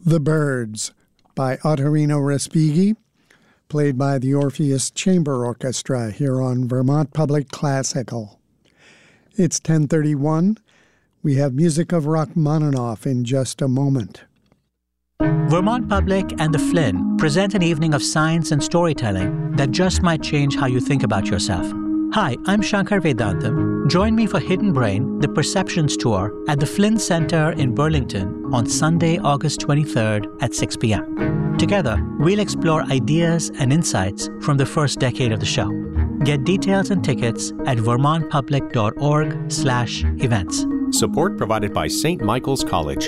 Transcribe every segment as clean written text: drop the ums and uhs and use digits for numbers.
The Birds by Ottorino Respighi, played by the Orpheus Chamber Orchestra here on Vermont Public Classical. It's 10:31. We have music of Rachmaninoff in just a moment. Vermont Public and the Flynn present an evening of science and storytelling that just might change how you think about yourself. Hi, I'm Shankar Vedantam. Join me for Hidden Brain, the Perceptions Tour at the Flynn Center in Burlington on Sunday, August 23rd at 6 p.m. Together, we'll explore ideas and insights from the first decade of the show. Get details and tickets at vermontpublic.org/events. Support provided by St. Michael's College.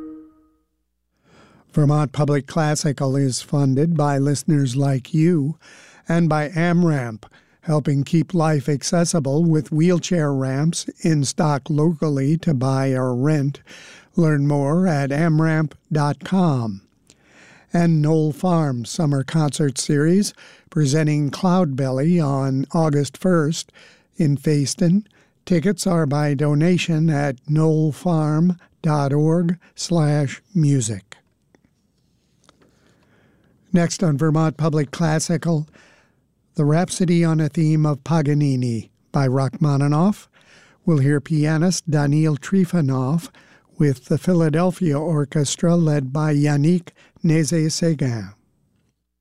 Vermont Public Classical is funded by listeners like you and by AmRamp, helping keep life accessible with wheelchair ramps in stock locally to buy or rent. Learn more at amramp.com. And Knoll Farm Summer Concert Series, presenting Cloudbelly on August 1st in Fayston. Tickets are by donation at knollfarm.org/music. Next on Vermont Public Classical, the Rhapsody on a Theme of Paganini by Rachmaninoff. We'll hear pianist Daniil Trifonov with the Philadelphia Orchestra led by Yannick Nézet-Séguin.